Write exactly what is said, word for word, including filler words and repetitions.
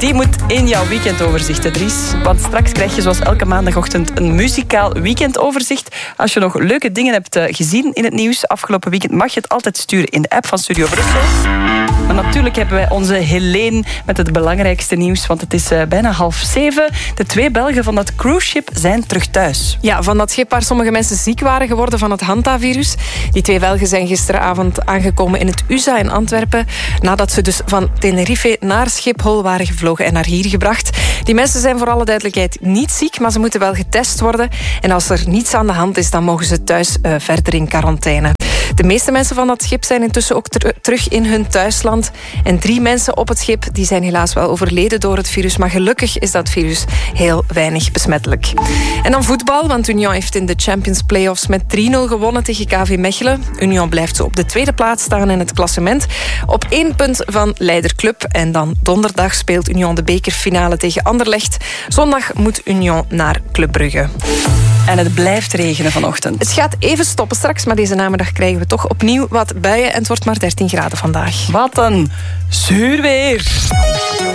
Die moet in jouw weekendoverzicht, hè, Dries. Want straks krijg je zoals elke maandagochtend een muzikaal weekendoverzicht. Als je nog leuke dingen hebt gezien in het nieuws afgelopen weekend, mag je het altijd sturen in de app van Studio Brussel. Maar natuurlijk hebben wij onze Helene met het belangrijkste nieuws, want het is uh, bijna half zeven. De twee Belgen van dat cruiseschip zijn terug thuis. Ja, van dat schip waar sommige mensen ziek waren geworden van het hantavirus. Die twee Belgen zijn gisteravond aangekomen in het U S A in Antwerpen, nadat ze dus van Tenerife naar Schiphol waren gevlogen en naar hier gebracht. Die mensen zijn voor alle duidelijkheid niet ziek, maar ze moeten wel getest worden. En als er niets aan de hand is, dan mogen ze thuis uh, verder in quarantaine. De meeste mensen van dat schip zijn intussen ook ter- terug in hun thuisland. En drie mensen op het schip die zijn helaas wel overleden door het virus. Maar gelukkig is dat virus heel weinig besmettelijk. En dan voetbal, want Union heeft in de Champions Playoffs met drie nul gewonnen tegen K V Mechelen. Union blijft zo op de tweede plaats staan in het klassement. Op één punt van leider Club. En dan donderdag speelt Union de bekerfinale tegen Anderlecht. Zondag moet Union naar Club Brugge. En het blijft regenen vanochtend. Het gaat even stoppen straks, maar deze namiddag krijgen we toch opnieuw wat buien en het wordt maar dertien graden vandaag. Wat een zuur weer.